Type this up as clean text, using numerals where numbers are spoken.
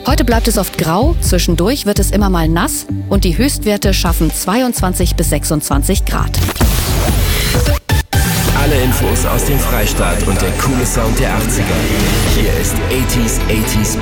Heute bleibt es oft grau, zwischendurch wird es immer mal nass und die Höchstwerte schaffen 22 bis 26 Grad. Alle Infos aus dem Freistaat und der coole Sound der 80er. Hier ist 80s